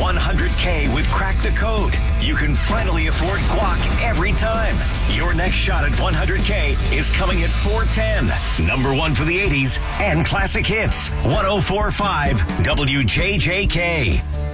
100K with Crack the Code. You can finally afford guac every time. Your next shot at 100K is coming at 410. Number one for the 80s and classic hits. 104.5 WJJK.